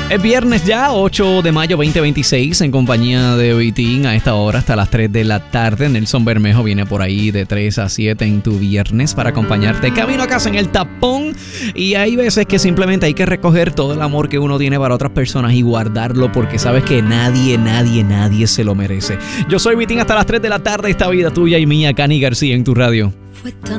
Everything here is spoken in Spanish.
Es viernes ya, 8 de mayo 2026, en compañía de Vitín a esta hora hasta las 3 de la tarde. Nelson Bermejo viene por ahí de 3 a 7 en tu viernes para acompañarte camino a casa en el tapón. Y hay veces que simplemente hay que recoger todo el amor que uno tiene para otras personas y guardarlo porque sabes que nadie se lo merece. Yo soy Vitín hasta las 3 de la tarde, esta vida tuya y mía, Cani García en tu radio.